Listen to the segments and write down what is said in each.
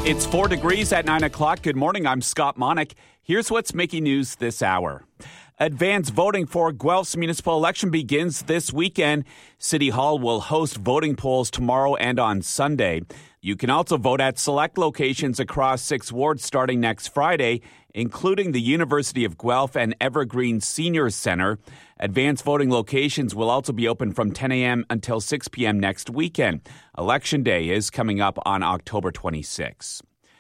It's 4 degrees at 9 o'clock. Good morning. I'm Scott Monick. Here's what's making news this hour. Advance voting for Guelph's municipal election begins this weekend. City Hall will host voting polls tomorrow and on Sunday. You can also vote at select locations across 6 wards starting next Friday, including the University of Guelph and Evergreen Senior Center. Advance voting locations will also be open from 10 a.m. until 6 p.m. next weekend. Election Day is coming up on October 26.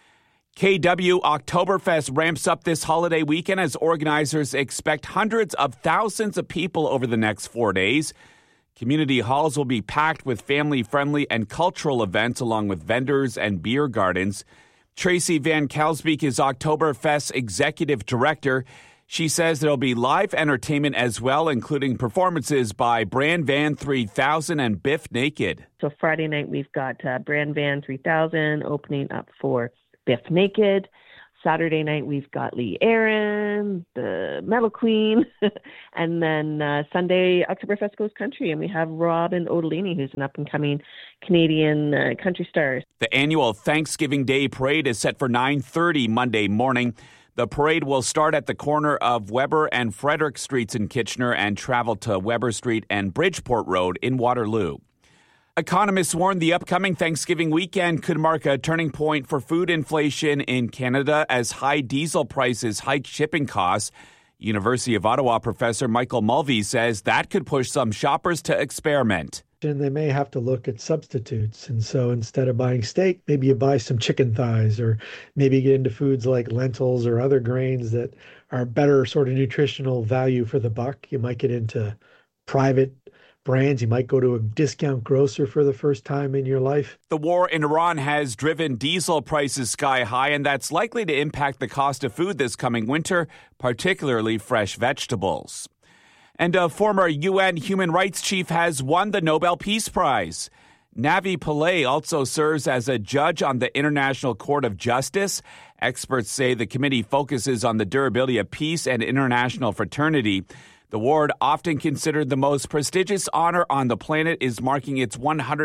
KW Oktoberfest ramps up this holiday weekend as organizers expect hundreds of thousands of people over the next 4 days. Community halls will be packed with family-friendly and cultural events along with vendors and beer gardens. Tracy Van Kelsbeek is Oktoberfest's executive director. She says there'll be live entertainment as well, including performances by Brand Van 3000 and Biff Naked. So Friday night, we've got Brand Van 3000 opening up for Biff Naked. Saturday night, we've got Lee Aaron, the Metal Queen. And then Sunday, Oktoberfest goes country, and we have Robin Odellini, who's an up-and-coming Canadian country star. The annual Thanksgiving Day Parade is set for 9:30 Monday morning. The parade will start at the corner of Weber and Frederick Streets in Kitchener and travel to Weber Street and Bridgeport Road in Waterloo. Economists warn the upcoming Thanksgiving weekend could mark a turning point for food inflation in Canada as high diesel prices hike shipping costs. University of Ottawa professor Michael Mulvey says that could push some shoppers to experiment. And they may have to look at substitutes. And so instead of buying steak, maybe you buy some chicken thighs, or maybe get into foods like lentils or other grains that are better sort of nutritional value for the buck. You might get into private brands. You might go to a discount grocer for the first time in your life. The war in Iran has driven diesel prices sky high, and that's likely to impact the cost of food this coming winter, particularly fresh vegetables. And a former UN human rights chief has won the Nobel Peace Prize. Navi Pillay also serves as a judge on the International Court of Justice. Experts say the committee focuses on the durability of peace and international fraternity. The award, often considered the most prestigious honor on the planet, is marking its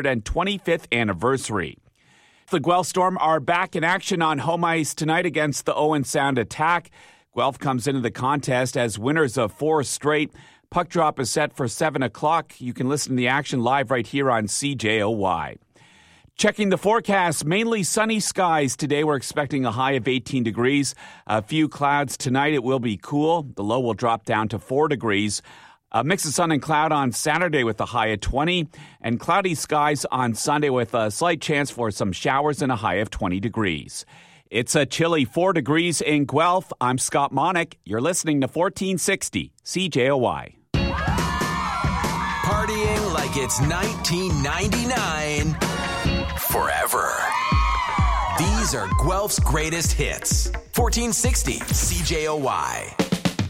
125th anniversary. The Guelph Storm are back in action on home ice tonight against the Owen Sound Attack. Guelph comes into the contest as winners of 4 straight. Puck drop is set for 7 o'clock. You can listen to the action live right here on CJOY. Checking the forecast, mainly sunny skies today. We're expecting a high of 18 degrees. A few clouds tonight. It will be cool. The low will drop down to 4 degrees. A mix of sun and cloud on Saturday with a high of 20. And cloudy skies on Sunday with a slight chance for some showers and a high of 20 degrees. It's a chilly 4 degrees in Guelph. I'm Scott Monick. You're listening to 1460 CJOY. Partying like it's 1999 forever. These are Guelph's greatest hits. 1460 CJOY.